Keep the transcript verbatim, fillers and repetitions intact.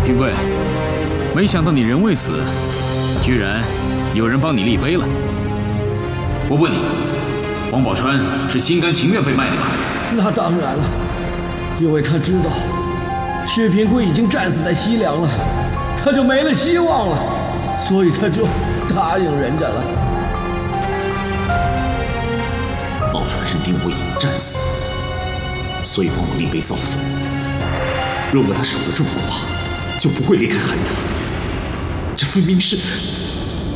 平贵，没想到你人未死，居然有人帮你立碑了。我问你，王宝钏是心甘情愿被卖的吗？ 那当然了，因为他知道薛平贵已经战死在西凉了，他就没了希望了，所以他就答应人家了。 宝钏认定我已经战死，所以帮我立碑造坟。如果他守得住的话，就不会离开寒阳。这分明是